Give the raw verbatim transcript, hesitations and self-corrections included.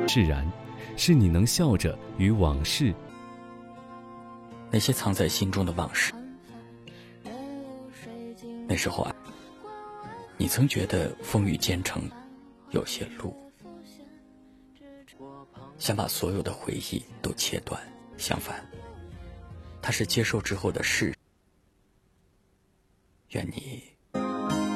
释然，是你能笑着与往事。 那些藏在心中的往事，那时候啊，你曾觉得风雨兼程，有些路，想把所有的回忆都切断。相反，它是接受之后的事。愿你